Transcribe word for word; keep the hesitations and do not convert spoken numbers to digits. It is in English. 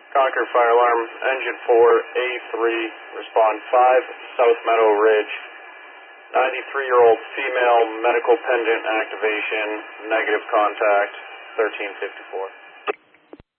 Concord Fire Alarm, Engine four, A three, respond five, South Meadow Ridge. ninety-three-year-old female, medical pendant activation, negative contact, thirteen fifty-four.